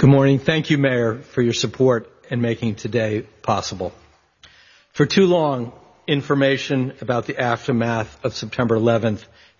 Good morning. Thank you, Mayor, for your support in making today possible. For too long, information about the aftermath of September 11th